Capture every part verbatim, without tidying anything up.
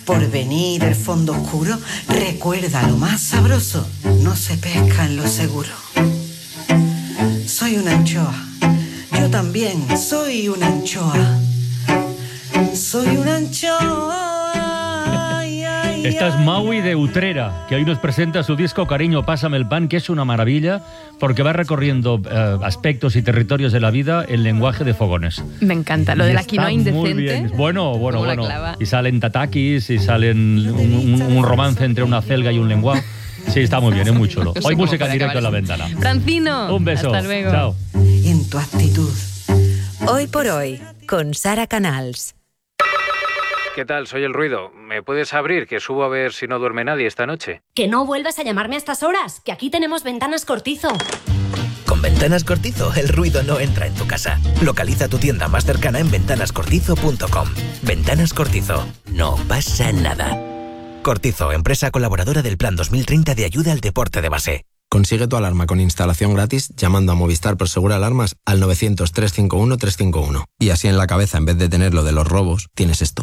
Porvenir, el fondo oscuro, recuerda lo más sabroso, no se pesca en lo seguro. Soy una anchoa, yo también soy una anchoa. Soy una anchoa. Ay, ay, Esta es Maui de Utrera, que hoy nos presenta su disco Cariño, pásame el pan, que es una maravilla porque va recorriendo eh, aspectos y territorios de la vida en lenguaje de fogones. Me encanta, lo de la quinoa indecente. Muy bien. Bueno, bueno, Como la bueno. clava. Y salen tatakis, y salen un, un, un romance entre una celga y un lenguao. Sí, está muy bien, es muy chulo. Hoy música en directo en La Ventana. Francino, un beso. Hasta luego. Chao. En tu actitud. Hoy por hoy, con Sara Canals. ¿Qué tal? Soy El Ruido. ¿Me puedes abrir, que subo a ver si no duerme nadie esta noche? Que no vuelvas a llamarme a estas horas, que aquí tenemos Ventanas Cortizo. Con Ventanas Cortizo, el ruido no entra en tu casa. Localiza tu tienda más cercana en ventanas cortizo punto com. Ventanas Cortizo. No pasa nada. Cortizo, empresa colaboradora del Plan dos mil treinta de ayuda al deporte de base. Consigue tu alarma con instalación gratis llamando a Movistar Prosegur Alarmas al novecientos, trescientos cincuenta y uno, trescientos cincuenta y uno. Y así en la cabeza, en vez de tener lo de los robos, tienes esto.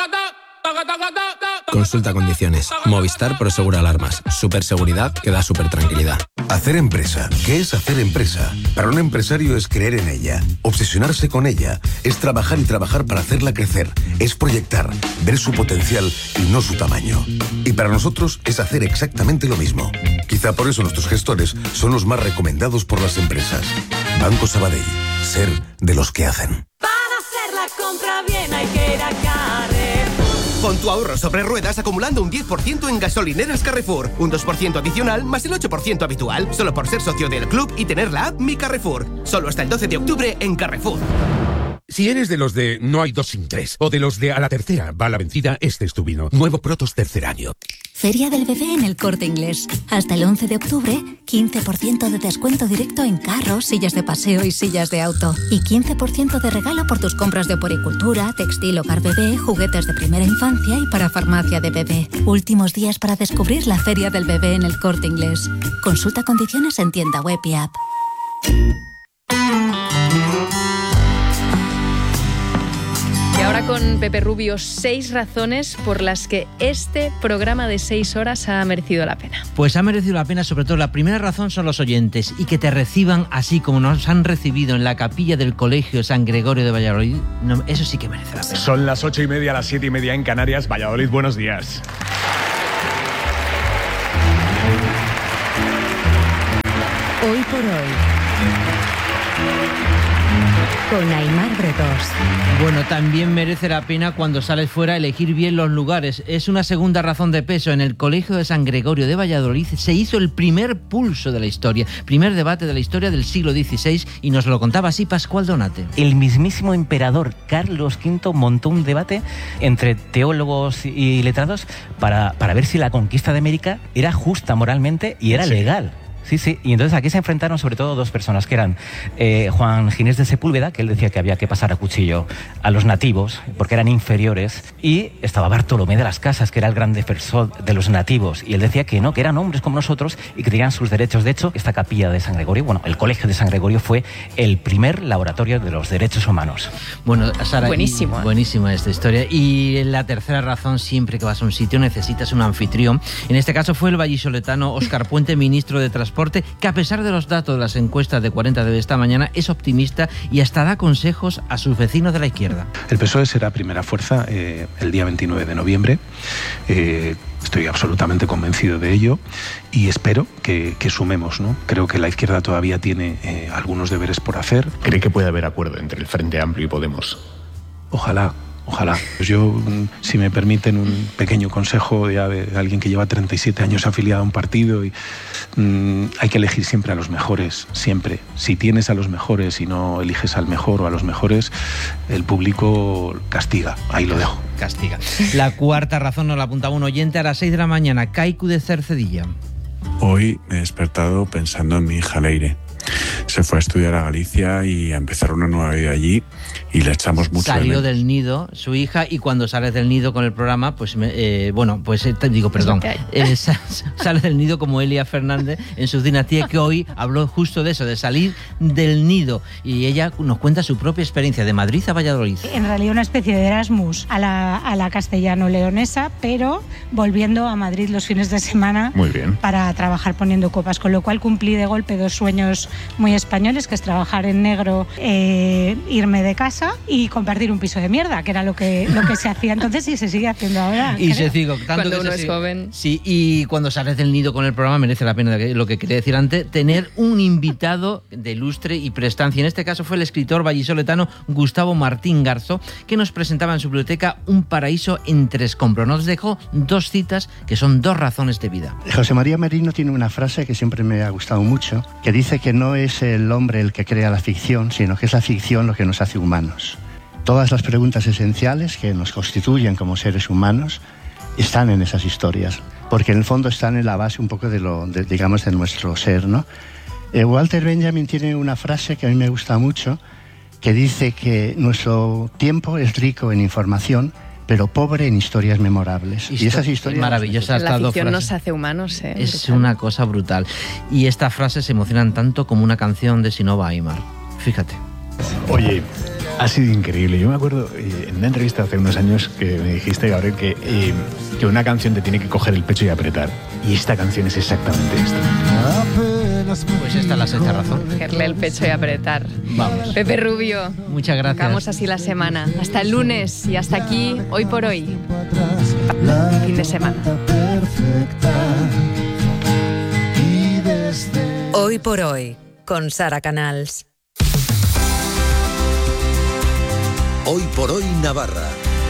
Consulta condiciones. Movistar Prosegur Alarmas. Superseguridad que da super tranquilidad. Hacer empresa. ¿Qué es hacer empresa? Para un empresario es creer en ella, obsesionarse con ella, es trabajar y trabajar para hacerla crecer, es proyectar, ver su potencial y no su tamaño. Y para nosotros es hacer exactamente lo mismo. Quizá por eso nuestros gestores son los más recomendados por las empresas. Banco Sabadell. Ser de los que hacen. Para hacer la compra bien hay que ir a Carrefour. Pon tu ahorro sobre ruedas acumulando un diez por ciento en gasolineras Carrefour. Un dos por ciento adicional más el ocho por ciento habitual. Solo por ser socio del club y tener la app Mi Carrefour. Solo hasta el doce de octubre en Carrefour. Si eres de los de no hay dos sin tres o de los de a la tercera va la vencida, este es tu vino. Nuevo Protos tercer año. Feria del Bebé en El Corte Inglés. Hasta el once de octubre, quince por ciento de descuento directo en carros, sillas de paseo y sillas de auto. Y quince por ciento de regalo por tus compras de oporicultura, textil, hogar bebé, juguetes de primera infancia y para farmacia de bebé. Últimos días para descubrir la Feria del Bebé en El Corte Inglés. Consulta condiciones en tienda web y app. Y ahora con Pepe Rubio, seis razones por las que este programa de seis horas ha merecido la pena. Pues ha merecido la pena, sobre todo la primera razón son los oyentes, y que te reciban así como nos han recibido en la capilla del Colegio San Gregorio de Valladolid, no, eso sí que merece la pena. Son las ocho y media, las siete y media en Canarias. Valladolid, buenos días. Hoy por hoy, con Aimar Bretós. Bueno, también merece la pena cuando sales fuera elegir bien los lugares. Es una segunda razón de peso. En el Colegio de San Gregorio de Valladolid se hizo el primer pulso de la historia, primer debate de la historia del siglo dieciséis, y nos lo contaba así Pascual Donate. El mismísimo emperador Carlos quinto montó un debate entre teólogos y letrados para, para ver si la conquista de América era justa moralmente y era sí. legal. Sí, sí, y entonces aquí se enfrentaron sobre todo dos personas, que eran eh, Juan Ginés de Sepúlveda, que él decía que había que pasar a cuchillo a los nativos, porque eran inferiores, y estaba Bartolomé de las Casas, que era el gran defensor de los nativos, y él decía que no, que eran hombres como nosotros y que tenían sus derechos. De hecho, esta capilla de San Gregorio, bueno, el Colegio de San Gregorio fue el primer laboratorio de los derechos humanos. Bueno, Sara, buenísimo, y, buenísima esta historia. Y la tercera razón, siempre que vas a un sitio necesitas un anfitrión. En este caso fue el vallisoletano Óscar Puente, ministro de Transporte, que a pesar de los datos de las encuestas de cuarenta de esta mañana es optimista y hasta da consejos a sus vecinos de la izquierda. El P S O E será primera fuerza eh, el día veintinueve de noviembre. Eh, estoy absolutamente convencido de ello y espero que, que sumemos, ¿no? Creo que la izquierda todavía tiene eh, algunos deberes por hacer. ¿Cree que puede haber acuerdo entre el Frente Amplio y Podemos? Ojalá. Ojalá. Pues yo, si me permiten un pequeño consejo ya de alguien que lleva treinta y siete años afiliado a un partido, y mmm, hay que elegir siempre a los mejores, siempre. Si tienes a los mejores y no eliges al mejor o a los mejores, el público castiga. Ahí lo dejo. Castiga. La cuarta razón nos la apuntaba un oyente a las seis de la mañana. Kaiku de Cercedilla. Hoy me he despertado pensando en mi hija Leire. se fue a estudiar a Galicia y a empezar una nueva vida allí y le echamos mucho de Salió menos. del nido su hija y cuando sales del nido con el programa, pues me- eh, bueno, pues eh, te digo, perdón, eh, sa- sale del nido como Elia Fernández en su dinastía, que hoy habló justo de eso, de salir del nido, y ella nos cuenta su propia experiencia de Madrid a Valladolid. En realidad una especie de Erasmus a la, a la castellano-leonesa, pero volviendo a Madrid los fines de semana Muy bien. para trabajar poniendo copas, con lo cual cumplí de golpe dos sueños muy españoles, que es trabajar en negro, eh, irme de casa y compartir un piso de mierda, que era lo que, lo que se hacía entonces y se sigue haciendo ahora. Y creo. se sigue, tanto Cuando que uno se es sigue- joven. Sí, y cuando sales del nido con el programa merece la pena, lo que quería decir antes, tener un invitado de lustre y prestancia. En este caso fue el escritor vallisoletano Gustavo Martín Garzo, que nos presentaba en su biblioteca Un paraíso entre escombros. Nos dejó dos citas que son dos razones de vida. José María Merino tiene una frase que siempre me ha gustado mucho, que dice que no es el hombre el que crea la ficción, sino que es la ficción lo que nos hace humanos. Todas las preguntas esenciales que nos constituyen como seres humanos están en esas historias, porque en el fondo están en la base un poco de lo, de, digamos, de nuestro ser, ¿no? Eh, Walter Benjamin tiene una frase que a mí me gusta mucho, que dice que nuestro tiempo es rico en información, pero pobre en historias memorables. y esas historias maravillosas. La estas dos ficción frases. nos hace humanos, ¿eh? Es una cosa brutal. Y estas frases se emocionan tanto como una canción de Sinova Aimar. Fíjate. Oye, ha sido increíble. Yo me acuerdo eh, en una entrevista hace unos años que me dijiste, Gabriel, que, eh, que una canción te tiene que coger el pecho y apretar. Y esta canción es exactamente esto. Pues esta es la sexta razón. Cogerle el pecho y apretar. Vamos. Pepe Rubio. Muchas gracias. Acabamos así la semana. Hasta el lunes y hasta aquí, hoy por hoy. Fin de semana. Hoy por hoy, con Sara Canals. Hoy por hoy Navarra.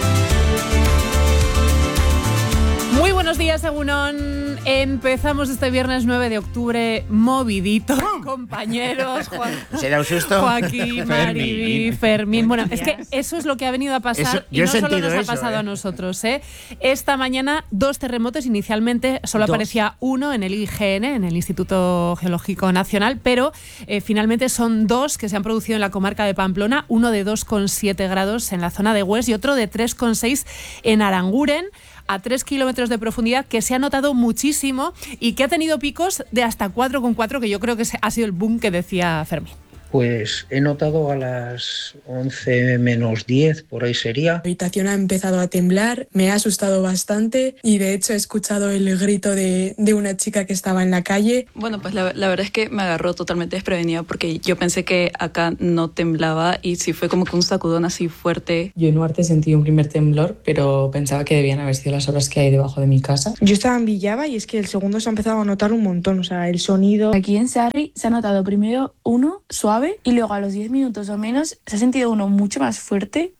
Muy buenos días, Egunon. Empezamos este viernes nueve de octubre movidito, compañeros. Juan, ¿Será un susto? Joaquín, Mariby, Fermín. Bueno, es que eso es lo que ha venido a pasar Eso- y yo he no solo sentido nos ha eso, pasado ¿eh? a nosotros. ¿eh? Esta mañana dos terremotos, inicialmente solo Dos. aparecía uno en el I G N, en el Instituto Geológico Nacional, pero eh, finalmente son dos que se han producido en la comarca de Pamplona, uno de dos coma siete grados en la zona de Hues y otro de tres coma seis en Aranguren, a tres kilómetros de profundidad, que se ha notado muchísimo y que ha tenido picos de hasta cuatro coma cuatro, que yo creo que ha sido el boom que decía Fermín. Pues he notado a las once menos diez, por ahí sería. La habitación ha empezado a temblar, me ha asustado bastante y de hecho he escuchado el grito de, de una chica que estaba en la calle. Bueno, pues la, la verdad es que me agarró totalmente desprevenida porque yo pensé que acá no temblaba y sí fue como que un sacudón así fuerte. Yo en Huarte sentí un primer temblor, pero pensaba que debían haber sido las obras que hay debajo de mi casa. Yo estaba en Villava y es que el segundo se ha empezado a notar un montón, o sea, el sonido. Aquí en Sarri se ha notado primero uno suave y luego a los diez minutos o menos se ha sentido uno mucho más fuerte.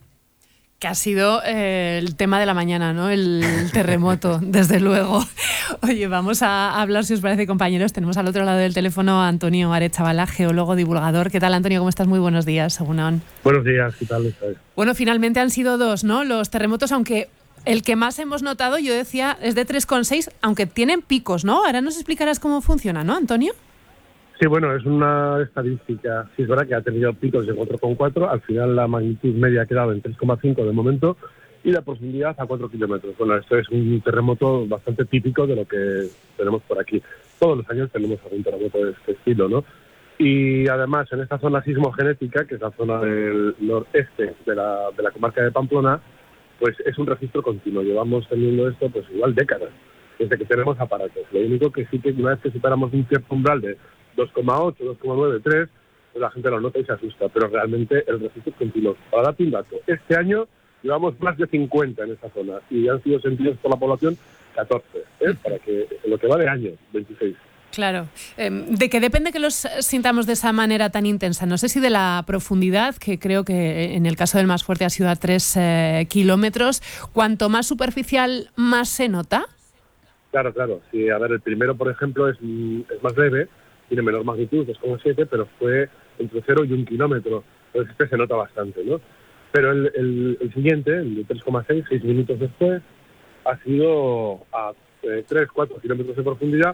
Que ha sido eh, el tema de la mañana, ¿no? El terremoto, desde luego. Oye, vamos a hablar, si os parece, compañeros. Tenemos al otro lado del teléfono a Antonio Arechavala, geólogo divulgador. ¿Qué tal, Antonio? ¿Cómo estás? Muy buenos días, según aún. Buenos días, ¿qué tal estáis? Bueno, finalmente han sido dos, ¿no? Los terremotos, aunque el que más hemos notado, yo decía, es de tres coma seis, aunque tienen picos, ¿no? Ahora nos explicarás cómo funciona, ¿no, Antonio? Sí, bueno, es una estadística. Sí, es verdad que ha tenido picos de cuatro coma cuatro. Al final la magnitud media ha quedado en tres coma cinco de momento y la profundidad a cuatro kilómetros. Bueno, esto es un terremoto bastante típico de lo que tenemos por aquí. Todos los años tenemos algún terremoto de este estilo, ¿no? Y además, en esta zona sismogenética, que es la zona del noreste de la, de la comarca de Pamplona, pues es un registro continuo. Llevamos teniendo esto pues igual décadas, desde que tenemos aparatos. Lo único que sí que una vez que superamos un cierto umbral de dos coma ocho, dos coma nueve, tres, pues la gente lo nota y se asusta, pero realmente el registro es continuo. Para darte un dato, este año llevamos más de cincuenta en esa zona y han sido sentidos por la población catorce, ¿eh? Para que en lo que va de año, veintiséis. Claro. Eh, ¿De qué depende que los sintamos de esa manera tan intensa? No sé si de la profundidad, que creo que en el caso del más fuerte ha sido a tres eh, kilómetros. Cuanto más superficial, más se nota. Claro, claro. Sí, a ver, el primero, por ejemplo, es, es más leve, tiene menor magnitud, dos coma siete, pero fue entre cero y un kilómetro. Entonces este se nota bastante, ¿no? Pero el, el, el siguiente, el de tres coma seis, seis minutos después, ha sido a eh, tres, cuatro kilómetros de profundidad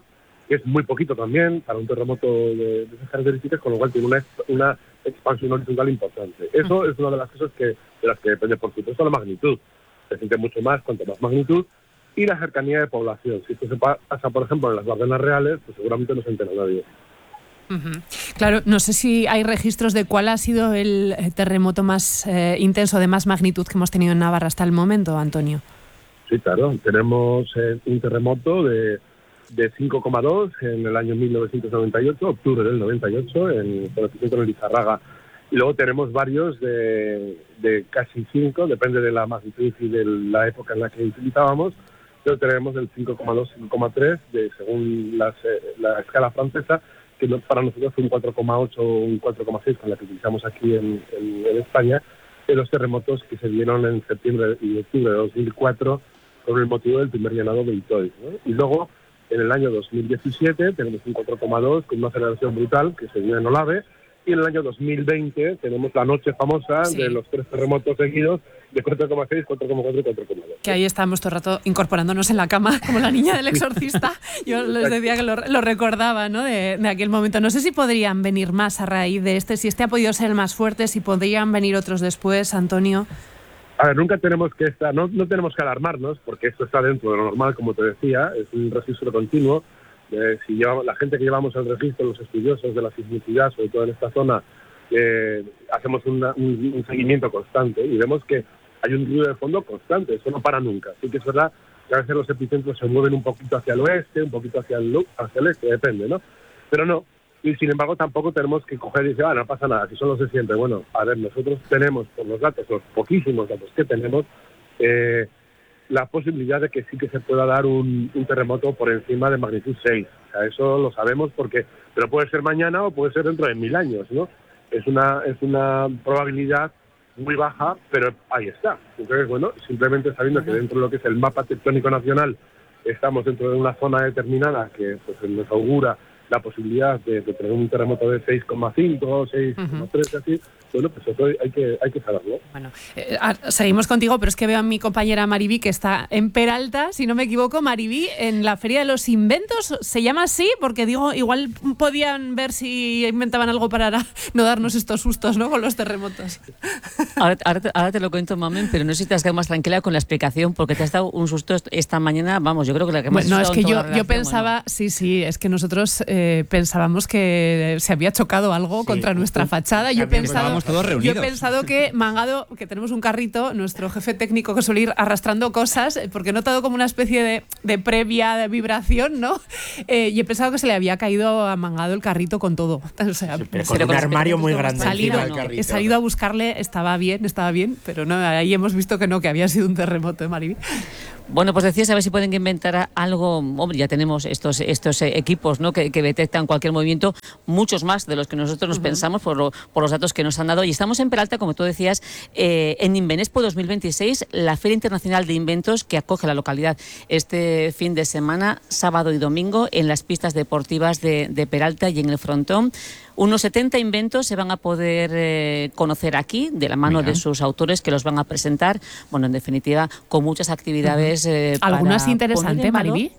que es muy poquito también para un terremoto de, de esas características, con lo cual tiene una, una expansión horizontal importante. Eso es una de las cosas que, de las que depende, por supuesto, la magnitud. Se siente mucho más cuanto más magnitud, y la cercanía de población. Si esto se pasa, por ejemplo, en las Bardenas Reales, pues seguramente no se entera nadie. Uh-huh. Claro, no sé si hay registros de cuál ha sido el terremoto más eh, intenso, de más magnitud que hemos tenido en Navarra hasta el momento, Antonio. Sí, claro. Tenemos eh, un terremoto de, de cinco coma dos en el año mil novecientos noventa y ocho, octubre del noventa y ocho, en el epicentro de Lizarraga. Y luego tenemos varios de, de casi cinco, depende de la magnitud y de la época en la que utilizábamos, pero tenemos el cinco coma dos, cinco coma tres, de, según las, eh, la escala francesa, que para nosotros fue un cuatro coma ocho o un cuatro coma seis, con la que utilizamos aquí en, en, en España, de los terremotos que se dieron en septiembre y octubre de dos mil cuatro con el motivo del primer llenado de Itoiz, ¿no? Y luego, en el año dos mil diecisiete, tenemos un cuatro coma dos con una aceleración brutal que se dio en Olave, y en el año dos mil veinte tenemos la noche famosa sí. de los tres terremotos seguidos de cuatro coma seis, cuatro coma cuatro y cuatro coma dos. Que ahí estábamos todo el rato incorporándonos en la cama, como la niña del exorcista. Yo les decía que lo, lo recordaba, ¿no? de, de aquel momento. No sé si podrían venir más a raíz de este, si este ha podido ser el más fuerte, si podrían venir otros después, Antonio. A ver, nunca tenemos que estar, no, no tenemos que alarmarnos, porque esto está dentro de lo normal, como te decía, es un registro continuo. Eh, si llevamos, la gente que llevamos el registro, los estudiosos de la sismicidad, sobre todo en esta zona, eh, hacemos una, un, un seguimiento constante y vemos que hay un ruido de fondo constante, eso no para nunca. Sí que es verdad que a veces los epicentros se mueven un poquito hacia el oeste, un poquito hacia el, hacia el este, depende, ¿no? Pero no, y sin embargo tampoco tenemos que coger y decir, ah, no pasa nada, si solo se siente. Bueno, a ver, nosotros tenemos, por los datos, los poquísimos datos que tenemos, eh, la posibilidad de que sí que se pueda dar un, un terremoto por encima de magnitud seis. O sea, eso lo sabemos porque, pero puede ser mañana o puede ser dentro de mil años, ¿no? Es una, es una probabilidad muy baja, pero ahí está. Entonces, bueno, simplemente sabiendo que dentro de lo que es el mapa tectónico nacional estamos dentro de una zona determinada que pues, nos augura la posibilidad de, de tener un terremoto de seis coma cinco, seis coma tres, uh-huh. así, bueno, pues eso hay que, hay que saberlo. Bueno, eh, seguimos contigo, pero es que veo a mi compañera Maribí, que está en Peralta, si no me equivoco, Maribí, en la Feria de los Inventos. ¿Se llama así? Porque digo, igual podían ver si inventaban algo para no darnos estos sustos, ¿no?, con los terremotos. Ahora, ahora, te, ahora te lo cuento, Mamen, pero no sé si te has quedado más tranquila con la explicación, porque te has dado un susto esta mañana, vamos, yo creo que la que más bueno, no, es que yo, yo pensaba, bueno. sí, sí, es que nosotros eh, pensábamos que se había chocado algo sí. contra nuestra fachada. Yo he pensado todos Yo he pensado que Mangado, que tenemos un carrito, nuestro jefe técnico que suele ir arrastrando cosas, porque he notado como una especie de, de previa de vibración, ¿no? Eh, y he pensado que se le había caído a Mangado el carrito con todo. O sea, sí, pero con pero un armario muy grande. Salido, no. He salido a buscarle, estaba bien, estaba bien, pero no, ahí hemos visto que no, que había sido un terremoto, ¿eh, Maribí? Bueno, pues decías a ver si pueden inventar algo. Hombre, ya tenemos estos estos equipos, ¿no?, que, que detectan cualquier movimiento, muchos más de los que nosotros nos uh-huh. pensamos por, lo, por los datos que nos han dado. Y estamos en Peralta, como tú decías, eh, en Invenespo dos mil veintiséis, la Feria Internacional de Inventos que acoge la localidad este fin de semana, sábado y domingo, en las pistas deportivas de, de Peralta y en el frontón. Unos setenta inventos se van a poder eh, conocer aquí, de la mano Mira. de sus autores, que los van a presentar, bueno, en definitiva, con muchas actividades. Eh, ¿Algunas interesantes, Maribí?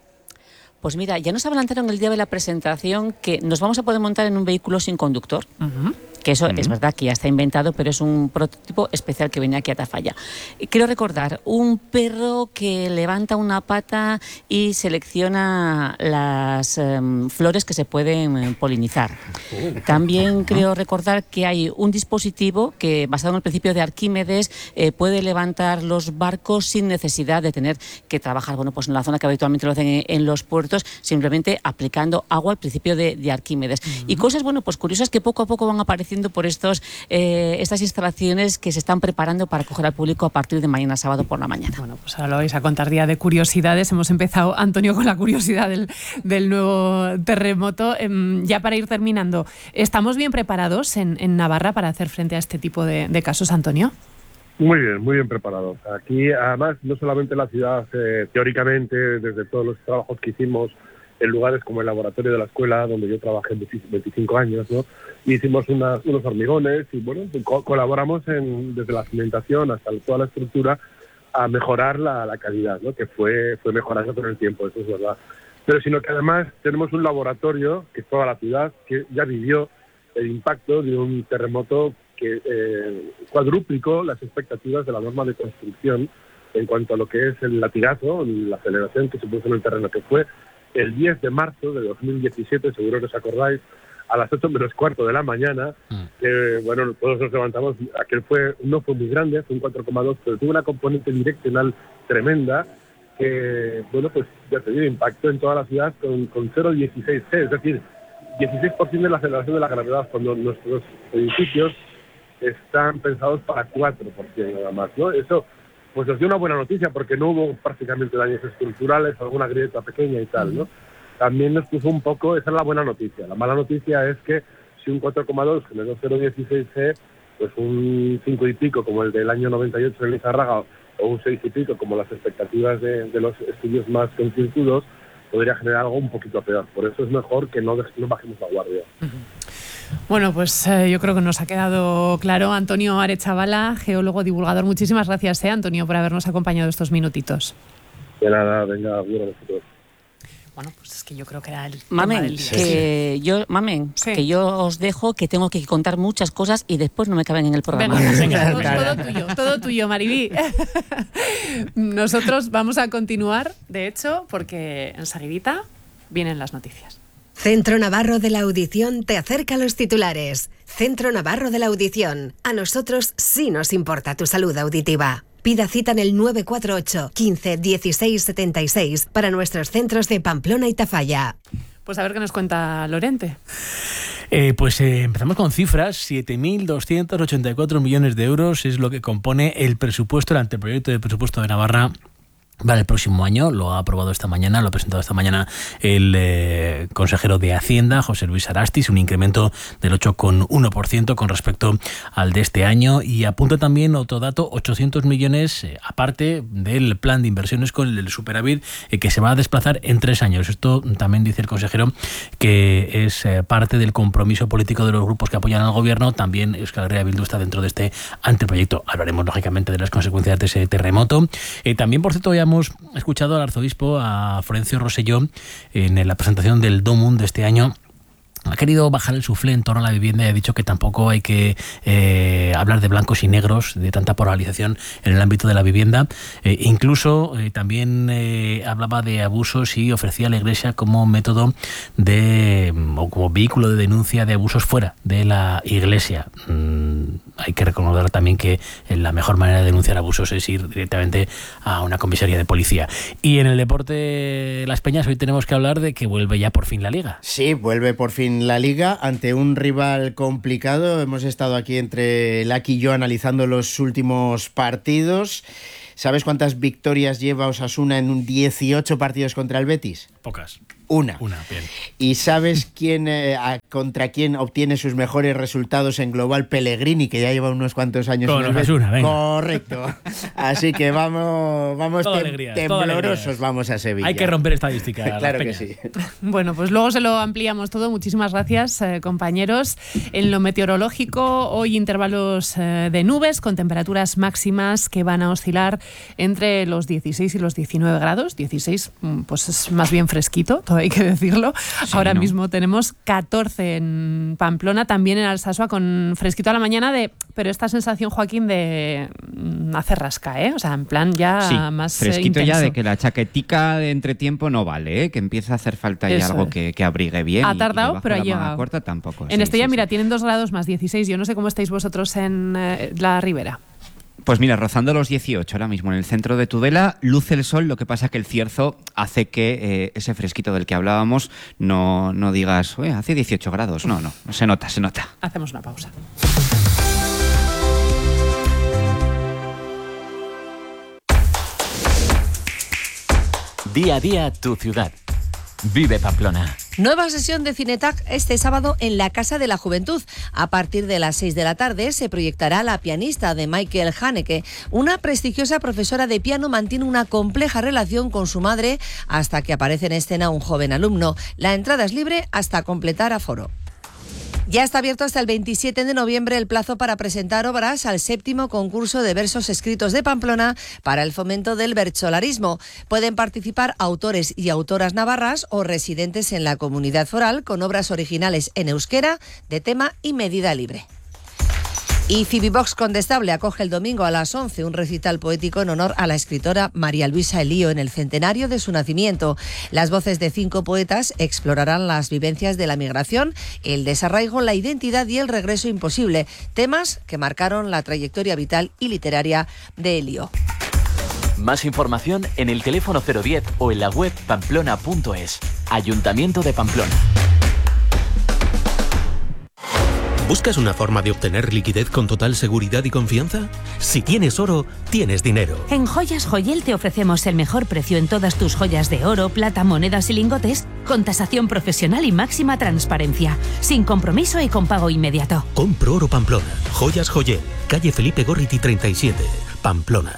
Pues mira, ya nos adelantaron el día de la presentación que nos vamos a poder montar en un vehículo sin conductor. Uh-huh. Que eso uh-huh. es verdad que ya está inventado, pero es un prototipo especial que viene aquí a Tafalla. Quiero recordar, un perro que levanta una pata y selecciona las um, flores que se pueden polinizar. Uh-huh. También creo recordar que hay un dispositivo que, basado en el principio de Arquímedes, eh, puede levantar los barcos sin necesidad de tener que trabajar, bueno, pues en la zona que habitualmente lo hacen en, en los puertos, simplemente aplicando agua al principio de, de Arquímedes. Uh-huh. Y cosas, bueno, pues curiosas que poco a poco van apareciendo por estos eh, estas instalaciones que se están preparando para acoger al público a partir de mañana sábado por la mañana. Bueno, pues ahora lo vais a contar, día de curiosidades. Hemos empezado, Antonio, con la curiosidad del, del nuevo terremoto. Eh, ya para ir terminando, ¿estamos bien preparados en, en Navarra para hacer frente a este tipo de, de casos, Antonio? Muy bien, muy bien preparados. Aquí, además, no solamente la ciudad, eh, teóricamente, desde todos los trabajos que hicimos en lugares como el laboratorio de la escuela, donde yo trabajé veinticinco años, ¿no? Y hicimos unas, unos hormigones y, bueno, co- colaboramos en, desde la cimentación hasta toda la estructura a mejorar la, la calidad, ¿no?, que fue, fue mejorando con el tiempo, eso es verdad. pero sino que además tenemos un laboratorio, que es toda la ciudad, que ya vivió el impacto de un terremoto que eh, cuadruplicó las expectativas de la norma de construcción en cuanto a lo que es el latigazo, la aceleración que se puso en el terreno, que fue el diez de marzo de dos mil diecisiete, seguro que os acordáis, a las ocho menos cuarto de la mañana, que bueno, todos nos levantamos, aquel fue no fue muy grande, fue un cuatro coma dos, pero tuvo una componente direccional tremenda, que bueno, pues ya te dio impacto en toda la ciudad con, con cero coma dieciséis G, es decir, dieciséis por ciento de la aceleración de la gravedad, cuando nuestros edificios están pensados para cuatro por ciento nada más, ¿no? Eso pues nos dio una buena noticia, porque no hubo prácticamente daños estructurales, alguna grieta pequeña y tal, ¿no? También nos puso un poco, esa es la buena noticia. La mala noticia es que si un cuatro coma dos generó cero coma dieciséis G, pues un cinco y pico como el del año noventa y ocho en Lizarraga, o un seis y pico como las expectativas de, de los estudios más concienzudos, podría generar algo un poquito peor. Por eso es mejor que no, no bajemos la guardia. Bueno, pues eh, yo creo que nos ha quedado claro. Antonio Arechavala, geólogo divulgador, muchísimas gracias, eh, Antonio, por habernos acompañado estos minutitos. De nada, venga, bueno, nosotros. Bueno, pues es que yo creo que era el Mamen, tema del día. que Sí. yo, Mamen, Sí. que yo os dejo, que tengo que contar muchas cosas y después no me caben en el programa. Venga, venga, todo, todo tuyo, todo tuyo, Maribí. Nosotros vamos a continuar, de hecho, porque enseguidita vienen las noticias. Centro Navarro de la Audición te acerca a los titulares. Centro Navarro de la Audición. A nosotros sí nos importa tu salud auditiva. Pida cita en el nueve cuatro ocho, quince, dieciséis, setenta y seis para nuestros centros de Pamplona y Tafalla. Pues a ver qué nos cuenta Lorente. Eh, pues eh, empezamos con cifras. siete mil doscientos ochenta y cuatro millones de euros es lo que compone el presupuesto, el anteproyecto de presupuesto de Navarra para el próximo año. Lo ha aprobado esta mañana, lo ha presentado esta mañana el eh, consejero de Hacienda, José Luis Arastis, un incremento del ocho coma uno por ciento con respecto al de este año, y apunta también otro dato, ochocientos millones eh, aparte del plan de inversiones con el superávit eh, que se va a desplazar en tres años. Esto también dice el consejero que es eh, parte del compromiso político de los grupos que apoyan al gobierno. También Euskal Herria Bildu está dentro de este anteproyecto. Hablaremos lógicamente de las consecuencias de ese terremoto. Eh, también, por cierto, ya hemos escuchado al arzobispo, a Florencio Rosselló, en la presentación del Domum de este año. Ha querido bajar el suflé en torno a la vivienda y ha dicho que tampoco hay que eh, hablar de blancos y negros, de tanta polarización en el ámbito de la vivienda. Eh, incluso eh, también eh, hablaba de abusos y ofrecía a la Iglesia como método de, o como vehículo de denuncia de abusos fuera de la Iglesia. Mm, hay que reconocer también que la mejor manera de denunciar abusos es ir directamente a una comisaría de policía. Y en el deporte Las Peñas hoy tenemos que hablar de que vuelve ya por fin la Liga. Sí, vuelve por fin la Liga ante un rival complicado. Hemos estado aquí entre Laki y yo analizando los últimos partidos. ¿Sabes cuántas victorias lleva Osasuna en dieciocho partidos contra el Betis? Pocas. Una. Una, bien. ¿Y sabes quién eh, a, contra quién obtiene sus mejores resultados en global? Pellegrini, que ya lleva unos cuantos años con en el Osasuna, venga. Correcto. Así que vamos, vamos tem, alegría, temblorosos vamos a Sevilla. Hay que romper estadística. Claro que sí. Bueno, pues luego se lo ampliamos todo. Muchísimas gracias, eh, compañeros. En lo meteorológico, hoy intervalos eh, de nubes con temperaturas máximas que van a oscilar entre los dieciséis y los diecinueve grados. dieciséis, pues es más bien fresquito, todo hay que decirlo. Sí, Ahora ¿no? mismo tenemos catorce en Pamplona, también en Alsasua, con fresquito a la mañana, de, pero esta sensación, Joaquín, de hacer rasca, ¿eh? O sea, en plan ya sí, más fresquito intenso. Ya de que la chaquetica de entretiempo no vale, ¿eh? Que empieza a hacer falta ya Eso algo es. que, que abrigue bien. Ha tardado, y, pero ha llegado. Corta tampoco. En sí, Estella, sí, mira, sí. tienen dos grados más, dieciséis. Yo no sé cómo estáis vosotros en eh, la Ribera. Pues mira, rozando los dieciocho ahora mismo en el centro de Tudela, luce el sol, lo que pasa que el cierzo hace que eh, ese fresquito del que hablábamos no, no digas, oye, hace dieciocho grados. No, no, se nota, se nota. Hacemos una pausa. Día a día tu ciudad. Vive Pamplona. Nueva sesión de Cinetac este sábado en la Casa de la Juventud. A partir de las seis de la tarde se proyectará La pianista de Michael Haneke. Una prestigiosa profesora de piano mantiene una compleja relación con su madre hasta que aparece en escena un joven alumno. La entrada es libre hasta completar aforo. Ya está abierto hasta el veintisiete de noviembre el plazo para presentar obras al séptimo concurso de versos escritos de Pamplona para el fomento del bercholarismo. Pueden participar autores y autoras navarras o residentes en la comunidad foral con obras originales en euskera, de tema y medida libre. Y Fibivox Condestable acoge el domingo a las once un recital poético en honor a la escritora María Luisa Elío en el centenario de su nacimiento. Las voces de cinco poetas explorarán las vivencias de la migración, el desarraigo, la identidad y el regreso imposible, temas que marcaron la trayectoria vital y literaria de Elío. Más información en el teléfono cero diez o en la web pamplona punto es. Ayuntamiento de Pamplona. ¿Buscas una forma de obtener liquidez con total seguridad y confianza? Si tienes oro, tienes dinero. En Joyas Joyel te ofrecemos el mejor precio en todas tus joyas de oro, plata, monedas y lingotes, con tasación profesional y máxima transparencia, sin compromiso y con pago inmediato. Compro oro Pamplona. Joyas Joyel, calle Felipe Gorriti treinta y siete, Pamplona.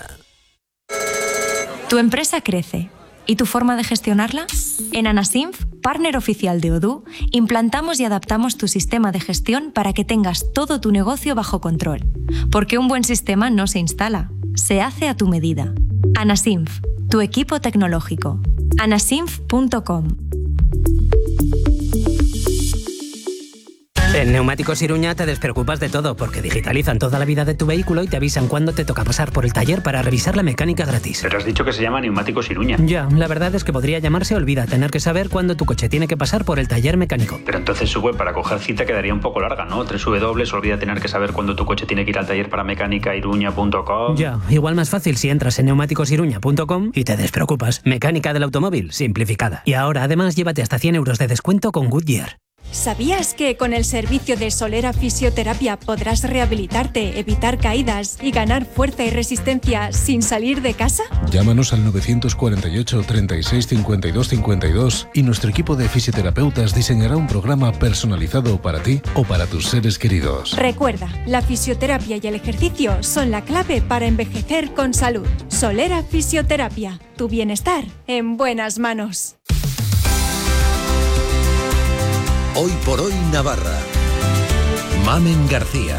Tu empresa crece. ¿Y tu forma de gestionarla? En Anasinf, partner oficial de Odoo, implantamos y adaptamos tu sistema de gestión para que tengas todo tu negocio bajo control. Porque un buen sistema no se instala, se hace a tu medida. Anasinf, tu equipo tecnológico. anasinf punto com. En Neumáticos Iruña te despreocupas de todo porque digitalizan toda la vida de tu vehículo y te avisan cuándo te toca pasar por el taller para revisar la mecánica gratis. Pero has dicho que se llama Neumáticos Iruña. Ya, la verdad es que podría llamarse Olvida, tener que saber cuándo tu coche tiene que pasar por el taller mecánico. Pero entonces su web para coger cita quedaría un poco larga, ¿no? Tres W, olvida tener que saber cuándo tu coche tiene que ir al taller para mecánica iruña punto com. Ya, igual más fácil si entras en neumáticos iruña punto com y te despreocupas. Mecánica del automóvil, simplificada. Y ahora además llévate hasta cien euros de descuento con Goodyear. ¿Sabías que con el servicio de Solera Fisioterapia podrás rehabilitarte, evitar caídas y ganar fuerza y resistencia sin salir de casa? Llámanos al novecientos cuarenta y ocho, treinta y seis, cincuenta y dos cincuenta y dos y nuestro equipo de fisioterapeutas diseñará un programa personalizado para ti o para tus seres queridos. Recuerda, la fisioterapia y el ejercicio son la clave para envejecer con salud. Solera Fisioterapia, tu bienestar en buenas manos. Hoy por hoy Navarra. Mamen García.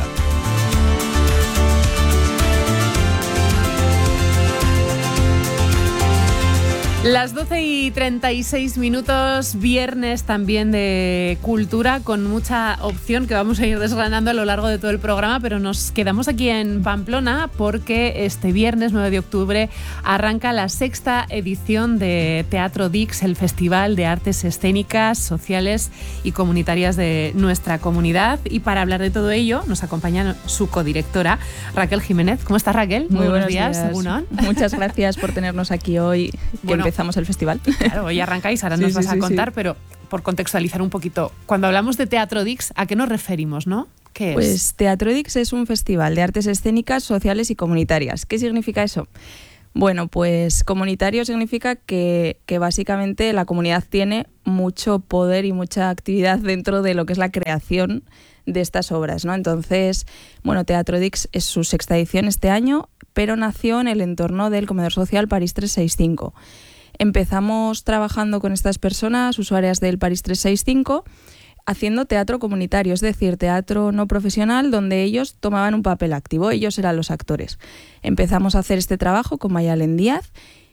Las doce y treinta y seis minutos, viernes también de cultura, con mucha opción que vamos a ir desgranando a lo largo de todo el programa, pero nos quedamos aquí en Pamplona porque este viernes nueve de octubre arranca la sexta edición de Teatro Dix, el Festival de Artes Escénicas, Sociales y Comunitarias de nuestra comunidad. Y para hablar de todo ello nos acompaña su codirectora, Raquel Jiménez. ¿Cómo estás, Raquel? Muy, Muy buenos días. días. Según Muchas gracias por tenernos aquí hoy. Bueno, empezamos el festival. Claro, hoy arrancáis, ahora sí, nos sí, vas sí, a contar, sí. Pero por contextualizar un poquito, cuando hablamos de Teatro Dix, ¿a qué nos referimos, no? ¿Qué es? Pues Teatro Dix es un festival de artes escénicas, sociales y comunitarias. ¿Qué significa eso? Bueno, pues comunitario significa que, que básicamente la comunidad tiene mucho poder y mucha actividad dentro de lo que es la creación de estas obras, ¿no? Entonces, bueno, Teatro Dix es su sexta edición este año, pero nació en el entorno del comedor social París trescientos sesenta y cinco. Empezamos trabajando con estas personas, usuarias del París trescientos sesenta y cinco, haciendo teatro comunitario, es decir, teatro no profesional donde ellos tomaban un papel activo, ellos eran los actores. Empezamos a hacer este trabajo con Mayalen Díaz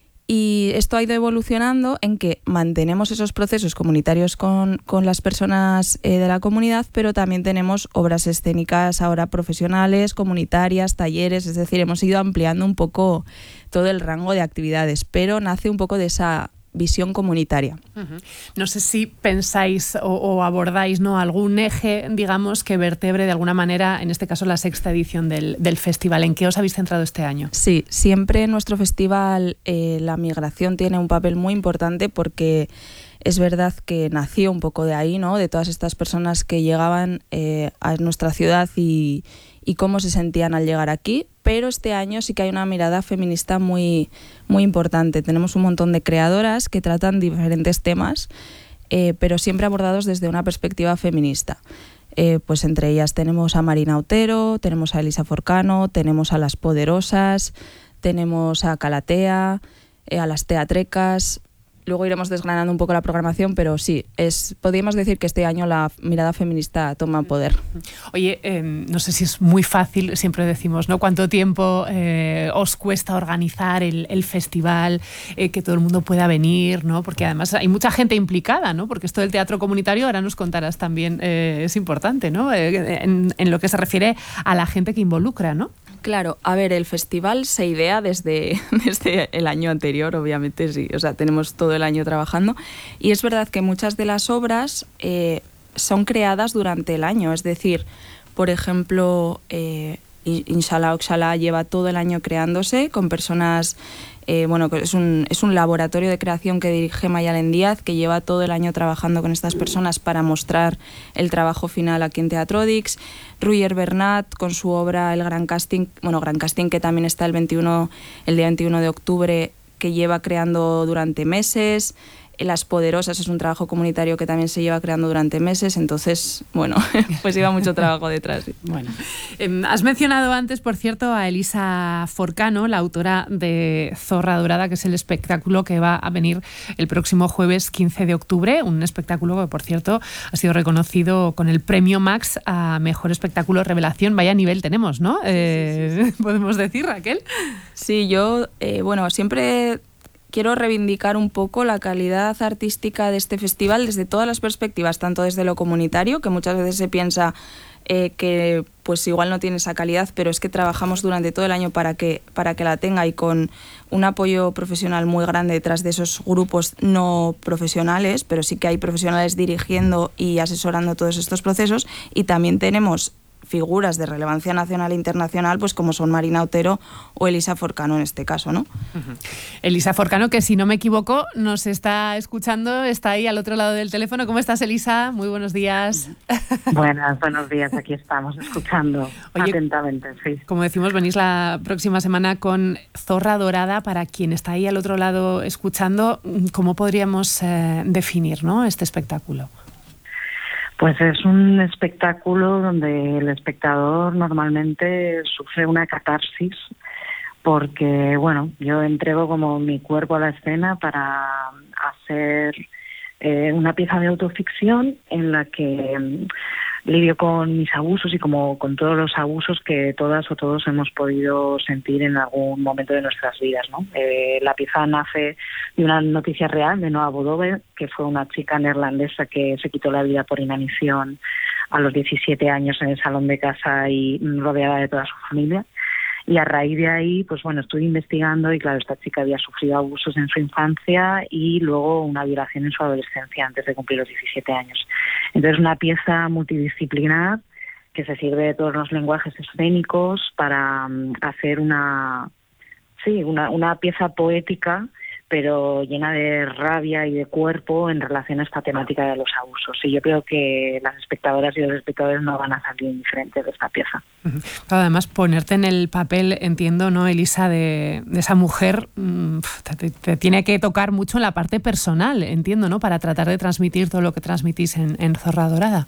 y esto ha ido evolucionando en que mantenemos esos procesos comunitarios con, con las personas eh, de la comunidad, pero también tenemos obras escénicas ahora profesionales, comunitarias, talleres, es decir, hemos ido ampliando un poco todo el rango de actividades, pero nace un poco de esa visión comunitaria. Uh-huh. No sé si pensáis o, o abordáis, ¿no?, algún eje, digamos, que vertebre de alguna manera, en este caso, la sexta edición del, del festival. ¿En qué os habéis centrado este año? Sí, siempre en nuestro festival eh, la migración tiene un papel muy importante porque es verdad que nació un poco de ahí, ¿no?, de todas estas personas que llegaban eh, a nuestra ciudad y, y cómo se sentían al llegar aquí. Pero este año sí que hay una mirada feminista muy, muy importante. Tenemos un montón de creadoras que tratan diferentes temas, eh, pero siempre abordados desde una perspectiva feminista. Eh, pues entre ellas tenemos a Marina Otero, tenemos a Elisa Forcano, tenemos a Las Poderosas, tenemos a Calatea, eh, a Las Teatrecas. luego iremos desgranando un poco la programación, pero sí, es podríamos decir que este año la mirada feminista toma poder. Oye, eh, no sé si es muy fácil, siempre decimos, ¿no? ¿Cuánto tiempo eh, os cuesta organizar el, el festival, eh, que todo el mundo pueda venir, ¿no? Porque además hay mucha gente implicada, ¿no? Porque esto del teatro comunitario, ahora nos contarás también, eh, es importante, ¿no? Eh, en, en lo que se refiere a la gente que involucra, ¿no? Claro, a ver, el festival se idea desde, desde el año anterior, obviamente, sí, o sea, tenemos todo el año trabajando, y es verdad que muchas de las obras eh, son creadas durante el año, es decir, por ejemplo, eh, Inshallah Oxalá lleva todo el año creándose con personas, eh, bueno, es un, es un laboratorio de creación que dirige Mayalen Díaz, que lleva todo el año trabajando con estas personas para mostrar el trabajo final aquí en Teatro Dix. Ruyer Bernat con su obra El Gran Casting, bueno, Gran Casting, que también está el veintiuno, el día veintiuno de octubre, que lleva creando durante meses. Las Poderosas es un trabajo comunitario que también se lleva creando durante meses, entonces, bueno, pues lleva mucho trabajo detrás. Sí. Bueno, eh, has mencionado antes, por cierto, a Elisa Forcano, la autora de Zorra Dorada, que es el espectáculo que va a venir el próximo jueves quince de octubre, un espectáculo que, por cierto, ha sido reconocido con el premio Max a Mejor Espectáculo Revelación. Vaya nivel tenemos, ¿no? Sí, eh, sí, sí, sí. ¿Podemos decir, Raquel? Sí, yo, eh, bueno, siempre quiero reivindicar un poco la calidad artística de este festival desde todas las perspectivas, tanto desde lo comunitario, que muchas veces se piensa eh, que pues igual no tiene esa calidad, pero es que trabajamos durante todo el año para que, para que la tenga, y con un apoyo profesional muy grande detrás de esos grupos no profesionales, pero sí que hay profesionales dirigiendo y asesorando todos estos procesos, y también tenemos figuras de relevancia nacional e internacional, pues como son Marina Otero o Elisa Forcano en este caso, ¿no? Uh-huh. Elisa Forcano, que si no me equivoco, nos está escuchando, está ahí al otro lado del teléfono. ¿Cómo estás, Elisa? Muy buenos días. Buenas, buenos días, aquí estamos escuchando. Oye, atentamente, sí. Como decimos, venís la próxima semana con Zorra Dorada. Para quien está ahí al otro lado escuchando, ¿cómo podríamos eh, definir, ¿no?, este espectáculo? Pues es un espectáculo donde el espectador normalmente sufre una catarsis, porque, bueno, yo entrego como mi cuerpo a la escena para hacer eh, una pieza de autoficción en la que um, lidio con mis abusos y como con todos los abusos que todas o todos hemos podido sentir en algún momento de nuestras vidas, ¿no? Eh, la pieza nace de una noticia real de Noa Bodove, que fue una chica neerlandesa que se quitó la vida por inanición a los diecisiete años en el salón de casa y rodeada de toda su familia. Y a raíz de ahí, pues bueno, estuve investigando y claro, esta chica había sufrido abusos en su infancia y luego una violación en su adolescencia antes de cumplir los diecisiete años. Entonces, una pieza multidisciplinar que se sirve de todos los lenguajes escénicos para um, hacer una, sí, una, una pieza poética, pero llena de rabia y de cuerpo en relación a esta temática de los abusos. Y yo creo que las espectadoras y los espectadores no van a salir indiferentes de esta pieza. Además, ponerte en el papel, entiendo, ¿no, Elisa, de, de esa mujer, te, te tiene que tocar mucho en la parte personal, entiendo, ¿no?, para tratar de transmitir todo lo que transmitís en, en Zorra Dorada.